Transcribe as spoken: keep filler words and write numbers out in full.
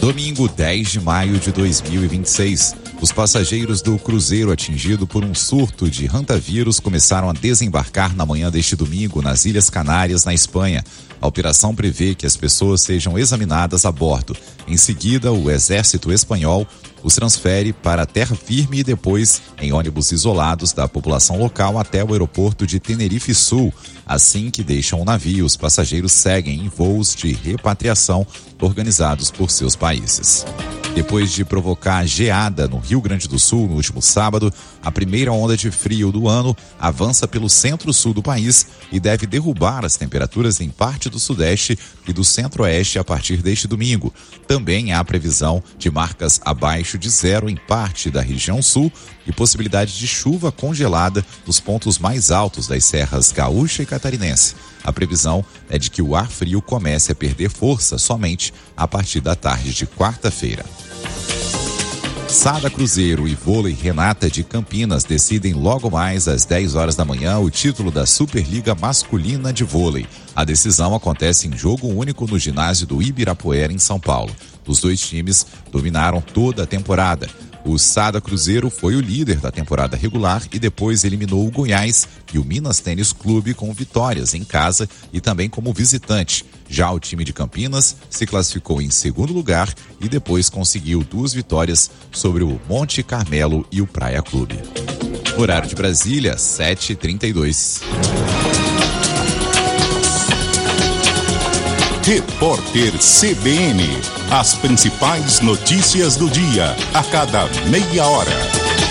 Domingo, dez de maio de dois mil e vinte e seis. Os passageiros do cruzeiro atingido por um surto de hantavírus começaram a desembarcar na manhã deste domingo nas Ilhas Canárias, na Espanha. A operação prevê que as pessoas sejam examinadas a bordo. Em seguida, o exército espanhol os transfere para a terra firme e depois em ônibus isolados da população local até o aeroporto de Tenerife Sul. Assim que deixam o navio, os passageiros seguem em voos de repatriação organizados por seus países. Depois de provocar geada no Rio Grande do Sul no último sábado, a primeira onda de frio do ano avança pelo centro-sul do país e deve derrubar as temperaturas em parte do sudeste e do centro-oeste a partir deste domingo. Também há previsão de marcas abaixo de zero em parte da região sul e possibilidade de chuva congelada nos pontos mais altos das serras gaúcha e catarinense. A previsão é de que o ar frio comece a perder força somente a partir da tarde de quarta-feira. Sada Cruzeiro e Vôlei Renata de Campinas decidem logo mais às dez horas da manhã o título da Superliga Masculina de Vôlei. A decisão acontece em jogo único no ginásio do Ibirapuera, em São Paulo. Os dois times dominaram toda a temporada. O Sada Cruzeiro foi o líder da temporada regular e depois eliminou o Goiás e o Minas Tênis Clube com vitórias em casa e também como visitante. Já o time de Campinas se classificou em segundo lugar e depois conseguiu duas vitórias sobre o Monte Carmelo e o Praia Clube. Horário de Brasília, sete e trinta e dois. Repórter C B N. As principais notícias do dia, a cada meia hora.